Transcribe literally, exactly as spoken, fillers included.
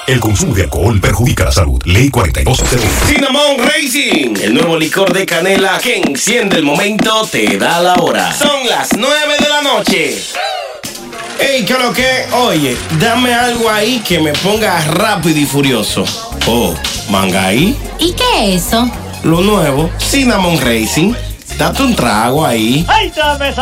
El consumo de alcohol perjudica la salud. Ley cuarenta y dos cero uno. Cinnamon Racing, el nuevo licor de canela que enciende el momento, te da la hora. Son las nueve de la noche. Ey, ¿qué lo que? Oye, dame algo ahí que me ponga rápido y furioso. Oh, Mangaí. ¿Y qué es eso? Lo nuevo, Cinnamon Racing. Date un trago ahí. ¡Ay, dame esa